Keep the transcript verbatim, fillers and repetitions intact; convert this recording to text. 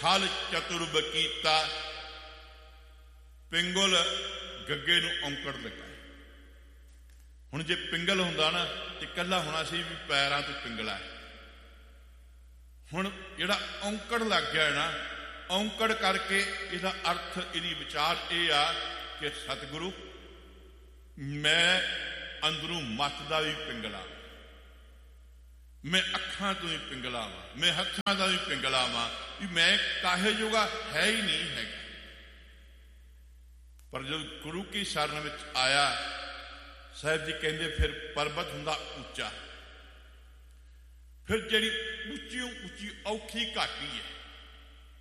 ਖਲ ਚਤੁਰਬ ਕੀਤਾ। ਪਿੰਗਲ ਗੱਗੇ ਨੂੰ ਔਂਕੜ ਲੱਗਾ। ਹੁਣ ਜੇ ਪਿੰਗਲ ਹੁੰਦਾ ਨਾ ਤੇ ਇਕੱਲਾ ਹੋਣਾ ਸੀ ਵੀ ਪੈਰਾਂ ਤੋਂ ਪਿੰਗਲਾ ਹੈ। ਹੁਣ ਜਿਹੜਾ ਔਂਕੜ ਲੱਗ ਗਿਆ ਨਾ, ਔਂਕੜ ਕਰਕੇ ਇਹਦਾ ਅਰਥ, ਇਹਦੀ ਵਿਚਾਰ ਇਹ ਆ ਕਿ ਸਤਿਗੁਰੂ ਮੈਂ ਅੰਦਰੋਂ ਮੱਤ ਦਾ ਵੀ ਪਿੰਗਲਾ, ਮੈਂ ਅੱਖਾਂ ਤੋਂ ਵੀ ਪਿੰਗਲਾ ਵਾਂ, ਮੈਂ ਹੱਥਾਂ ਦਾ ਵੀ ਪਿੰਗਲਾ ਵਾਂ, ਵੀ ਮੈਂ ਕਾਹੇ ਜੋਗਾ ਹੈ ਹੀ ਨਹੀਂ ਹੈਗਾ। ਪਰ ਜਦੋਂ ਗੁਰੂ ਕੀ ਸ਼ਰਨ ਵਿੱਚ ਆਇਆ, ਸਾਹਿਬ ਜੀ ਕਹਿੰਦੇ ਫਿਰ ਪਰਬਤ ਹੁੰਦਾ ਉੱਚਾ, ਫਿਰ ਜਿਹੜੀ ਉੱਚੀ ਉੱਚੀ ਔਖੀ ਘਾਟੀ ਹੈ